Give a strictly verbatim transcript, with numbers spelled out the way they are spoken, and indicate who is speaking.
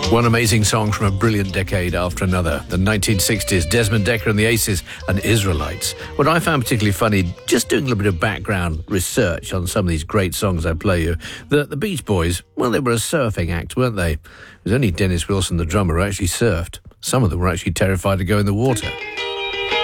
Speaker 1: One amazing song from a brilliant decade after another. The nineteen sixties, Desmond Dekker and the Aces and Israelites. What I found particularly funny, just doing a little bit of background research on some of these great songs I play you, the, the Beach Boys, well, they were a surfing act, weren't they? It was only Dennis Wilson, the drummer, who actually surfed. Some of them were actually terrified to go in the water.